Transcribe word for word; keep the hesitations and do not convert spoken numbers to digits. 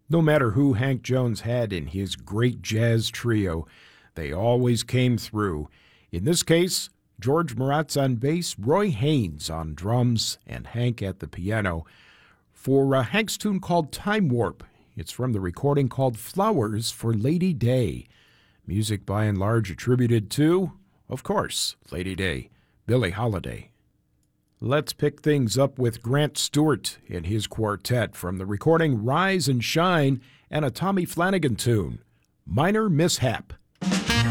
No matter who Hank Jones had in his great jazz trio, they always came through. In this case, George Maratz on bass, Roy Haynes on drums, and Hank at the piano. For uh, Hank's tune called Time Warp, it's from the recording called Flowers for Lady Day. Music by and large attributed to, of course, Lady Day, Billie Holiday. Let's pick things up with Grant Stewart and his quartet from the recording Rise and Shine and a Tommy Flanagan tune, Minor Mishap.